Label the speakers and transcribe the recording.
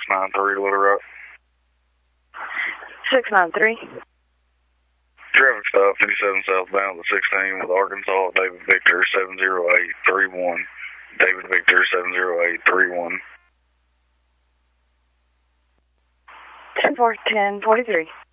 Speaker 1: 693 Little Rock.
Speaker 2: 693.
Speaker 1: Traffic stop 57 southbound to 16 with Arkansas, David Victor 70831. David Victor 70831.
Speaker 2: 10-4, 10-43.